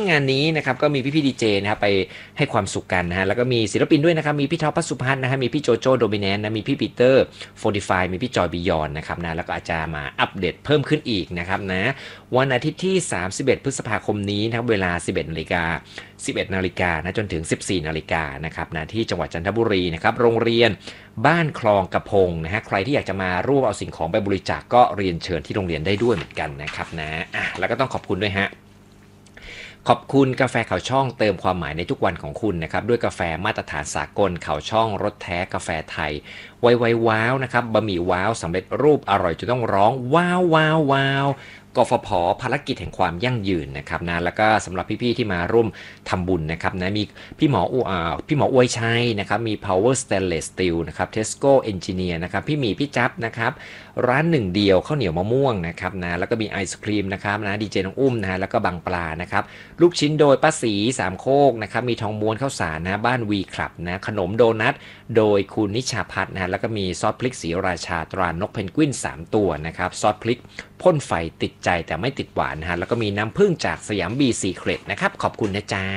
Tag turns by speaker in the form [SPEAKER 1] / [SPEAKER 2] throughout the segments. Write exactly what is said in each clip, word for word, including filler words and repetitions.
[SPEAKER 1] งานนี้นะครับก็มีพี่ๆดีเจนะครับไปให้ความสุขกันนะฮะแล้วก็มีศิลปินด้วยนะครับมีพี่ท็อป พัสสุพัฒน์นะฮะมีพี่โจโจ้โดมิแนนต์นะมีพี่ปีเตอร์โฟร์ตี้ไฟว์มีพี่จอยบิยอนนะครับนะแล้วก็อาจจะมาอัปเดตเพิ่มขึ้นอีกนะครับนะวันอาทิตย์ที่สามสิบเอ็ดพฤษภาคมนี้นะครับเวลา สิบเอ็ดนาฬิกา สิบเอ็ดนาฬิกานะจนถึง สิบสี่นาฬิกานะครับนะที่จังหวัดจันทบุรีนะครับโรงเรียนบ้านคลองกระพงนะฮะใครที่อยากจะมาร่วมเอาสิ่งของไปบริจาค ก็เรียนเชิญที่โรงเรียนได้ด้วยเหมือนกันนะครับนะอ่ะแล้วก็ต้องขอบคุณด้วยฮะขอบคุณกาแฟเขาช่องเติมความหมายในทุกวันของคุณนะครับด้วยกาแฟมาตรฐานสากลเขาช่องรสแท้กาแฟไทยไวไวว้าวนะครับบะหมี่ว้าวสำเร็จรูปอร่อยจนต้องร้องว้าวว้าวว้าวกฟผภารกิจแห่งความยั่งยืนนะครับนะแล้วก็สำหรับพี่ๆที่มาร่วมทำบุญนะครับนะมีพี่หมออูอ่าพี่หมออวยชัยนะครับมี Power Stainless Steel นะครับ Tesco Engineer นะครับพี่หมีพี่จับนะครับร้านหนึ่งเดียวข้าวเหนียวมะม่วงนะครับนะแล้วก็มีไอศครีมนะครับนะดีเจน้องอุ้มนะฮะแล้วก็บางปลานะครับลูกชิ้นโดยป้าสีสามโคกนะครับมีทองม้วนข้าวสารนะบ้านวีคลับนะขนมโดนัทโดยคุณนิชาพัฒน์นะฮะแล้วก็มีซอสพริกสีราชาตรานกเพนกวินสามตัวนะครับซอสพริกพ่นไฟติดใจแต่ไม่ติดหวานนะฮะแล้วก็มีน้ำผึ้งจากสยามบีซีเครตนะครับขอบคุณนะจ๊ะ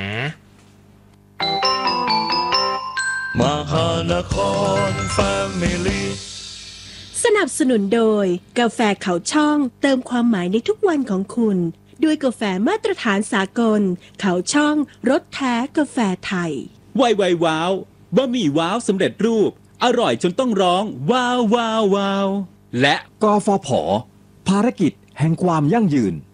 [SPEAKER 2] มหานครแฟมิลี่
[SPEAKER 3] สนับสนุนโดยกาแฟเขาช่องเติมความหมายในทุกวันของคุณด้วยกาแฟมาตรฐานสากลเขาช่องรสแท้กาแฟไทย
[SPEAKER 4] ไวไวว้าวบะหมี่ว้าวสำเร็จรูปอร่อยจนต้องร้องว้าวว้าวว้าวและกฟผภารกิจแห่งความยั่งยืน